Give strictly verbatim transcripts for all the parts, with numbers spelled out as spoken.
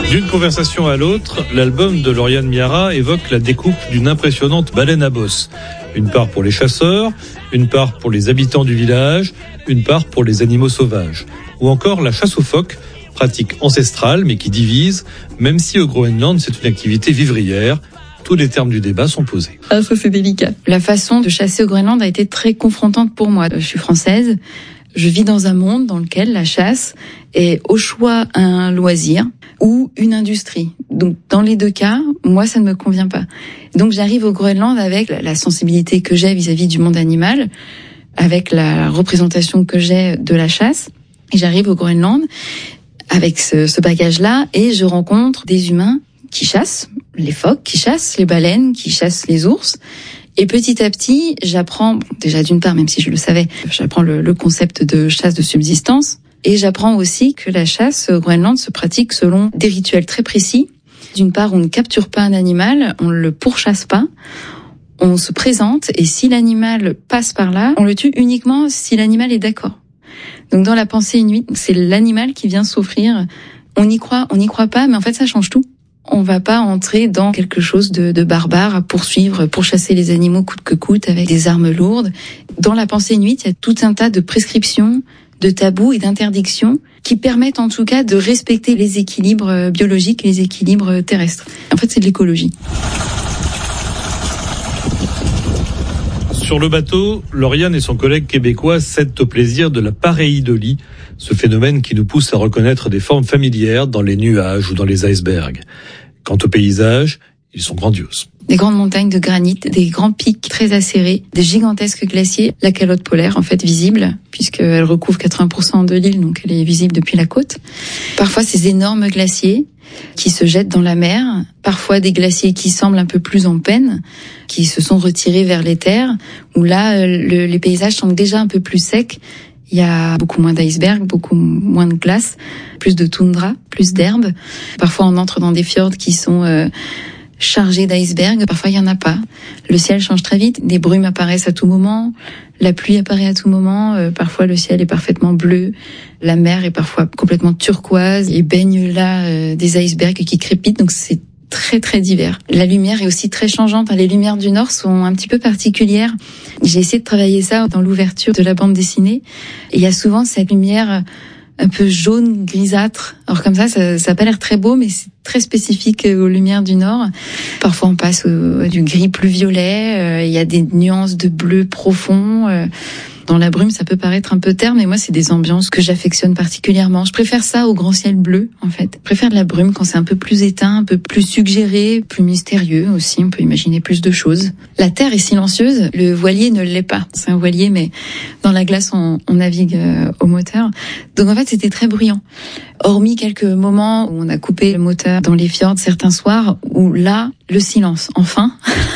D'une conversation à l'autre, l'album de Lauriane Miara évoque la découpe d'une impressionnante baleine à bosse. Une part pour les chasseurs, une part pour les habitants du village, une part pour les animaux sauvages. Ou encore la chasse aux phoques, pratique ancestrale mais qui divise, même si au Groenland c'est une activité vivrière. Tous les termes du débat sont posés. Ah, ça c'est délicat. La façon de chasser au Groenland a été très confrontante pour moi. Je suis française, je vis dans un monde dans lequel la chasse est au choix un loisir ou une industrie. Donc dans les deux cas, moi ça ne me convient pas. Donc j'arrive au Groenland avec la sensibilité que j'ai vis-à-vis du monde animal, avec la représentation que j'ai de la chasse. Et j'arrive au Groenland avec ce, ce bagage-là et je rencontre des humains qui chassent, les phoques qui chassent, les baleines qui chassent les ours. Et petit à petit, j'apprends, bon, déjà d'une part, même si je le savais, j'apprends le, le concept de chasse de subsistance. Et j'apprends aussi que la chasse au Groenland se pratique selon des rituels très précis. D'une part, on ne capture pas un animal, on ne le pourchasse pas. On se présente et si l'animal passe par là, on le tue uniquement si l'animal est d'accord. Donc dans la pensée inuite, c'est l'animal qui vient s'offrir. On y croit, on n'y croit pas, mais en fait ça change tout. On va pas entrer dans quelque chose de, de barbare à poursuivre, pour chasser les animaux coûte que coûte avec des armes lourdes. Dans la pensée inuite, il y a tout un tas de prescriptions, de tabous et d'interdictions qui permettent en tout cas de respecter les équilibres biologiques et les équilibres terrestres. En fait, c'est de l'écologie. Sur le bateau, Lauriane et son collègue québécois cèdent au plaisir de la pareidolie, ce phénomène qui nous pousse à reconnaître des formes familières dans les nuages ou dans les icebergs. Quant aux paysages, ils sont grandioses. Des grandes montagnes de granit, des grands pics très acérés, des gigantesques glaciers, la calotte polaire en fait visible, puisqu'elle recouvre quatre-vingts pour cent de l'île, donc elle est visible depuis la côte. Parfois ces énormes glaciers qui se jettent dans la mer, parfois des glaciers qui semblent un peu plus en peine, qui se sont retirés vers les terres, où là le, les paysages semblent déjà un peu plus secs. Il y a beaucoup moins d'icebergs, beaucoup moins de glace, plus de toundra, plus d'herbes. Parfois on entre dans des fjords qui sont euh, chargés d'icebergs, parfois il y en a pas. Le ciel change très vite, des brumes apparaissent à tout moment, la pluie apparaît à tout moment, euh, parfois le ciel est parfaitement bleu, la mer est parfois complètement turquoise et baigne là euh, des icebergs qui crépitent, donc c'est très très divers. La lumière est aussi très changeante. Les lumières du Nord sont un petit peu particulières. J'ai essayé de travailler ça dans l'ouverture de la bande dessinée. Et il y a souvent cette lumière un peu jaune, grisâtre. Alors comme ça, ça n'a pas l'air très beau, mais c'est très spécifique aux lumières du Nord. Parfois, on passe au, du gris plus violet. Euh, il y a des nuances de bleu profond. Euh, Dans la brume, ça peut paraître un peu terne, mais moi, c'est des ambiances que j'affectionne particulièrement. Je préfère ça au grand ciel bleu, en fait. Je préfère de la brume quand c'est un peu plus éteint, un peu plus suggéré, plus mystérieux aussi. On peut imaginer plus de choses. La terre est silencieuse. Le voilier ne l'est pas. C'est un voilier, mais dans la glace, on, on navigue euh, au moteur. Donc, en fait, c'était très bruyant. Hormis quelques moments où on a coupé le moteur dans les fjords certains soirs, où là, le silence, enfin.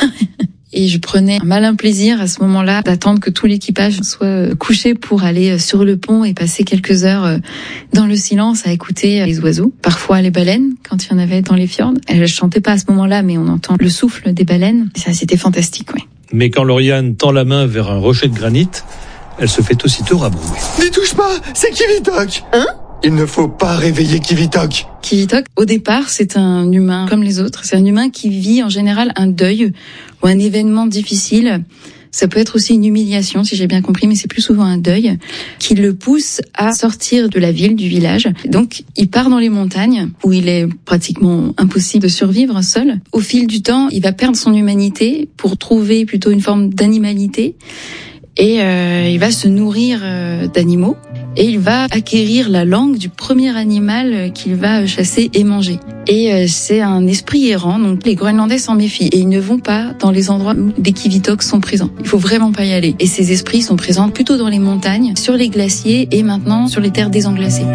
Et je prenais un malin plaisir à ce moment-là d'attendre que tout l'équipage soit couché pour aller sur le pont et passer quelques heures dans le silence à écouter les oiseaux. Parfois les baleines, quand il y en avait dans les fjords. Elles chantaient pas à ce moment-là, mais on entend le souffle des baleines. Ça, c'était fantastique, oui. Mais quand Lauriane tend la main vers un rocher de granit, elle se fait aussitôt rabrouer. N'y touche pas, c'est Kivitok. Hein ? Il ne faut pas réveiller Kivitok. Kivitok, au départ, c'est un humain comme les autres. C'est un humain qui vit en général un deuil ou un événement difficile. Ça peut être aussi une humiliation, si j'ai bien compris, mais c'est plus souvent un deuil qui le pousse à sortir de la ville, du village. Donc, il part dans les montagnes où il est pratiquement impossible de survivre seul. Au fil du temps, il va perdre son humanité pour trouver plutôt une forme d'animalité. Et euh, il va se nourrir euh, d'animaux et il va acquérir la langue du premier animal qu'il va chasser et manger. Et euh, c'est un esprit errant, donc les Groenlandais s'en méfient et ils ne vont pas dans les endroits où des Kivitoks sont présents. Il faut vraiment pas y aller. Et ces esprits sont présents plutôt dans les montagnes, sur les glaciers et maintenant sur les terres désenglacées.